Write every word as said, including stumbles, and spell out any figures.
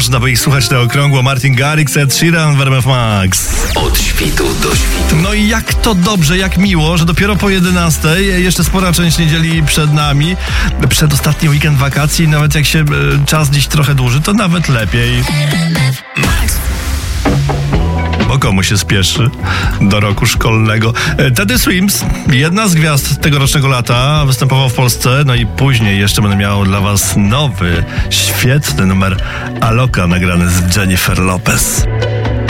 można by ich słuchać na okrągło. Martin Garrix, Ed Sheeran w R M F Max. Od świtu do świtu. No i jak to dobrze, jak miło, że dopiero po jedenastej, jeszcze spora część niedzieli przed nami, przed ostatni weekend wakacji, nawet jak się czas dziś trochę dłuży, to nawet lepiej. Bo komu się spieszy do roku szkolnego? Teddy Swims, jedna z gwiazd tegorocznego lata, występował w Polsce, no i później jeszcze będę miał dla was nowy, świetny numer Aloka nagrany z Jennifer Lopez.